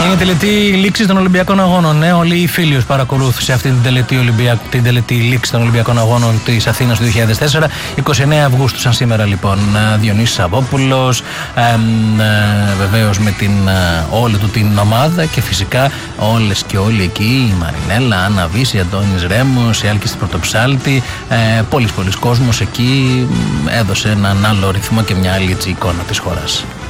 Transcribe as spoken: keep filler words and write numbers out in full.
Είναι η τελετή λήξη των Ολυμπιακών Αγώνων. Ναι, όλοι οι φίλοι παρακολούθησε αυτή την τελετή, Ολυμπια... την τελετή λήξη των Ολυμπιακών Αγώνων της Αθήνας του δύο χιλιάδες τέσσερα. είκοσι εννέα Αυγούστου, σαν σήμερα λοιπόν. Διονύσης Σαββόπουλος, ε, ε, βεβαίως με την ε, όλη του την ομάδα και φυσικά όλες και όλοι εκεί. Η Μαρινέλα, Άννα Βύση, Αντώνης Ρέμος, η Άλκης Πρωτοψάλτη. Ε, πολλής πολλής κόσμος εκεί έδωσε έναν άλλο ρυθμό και μια άλλη έτσι, εικόνα της χώρας.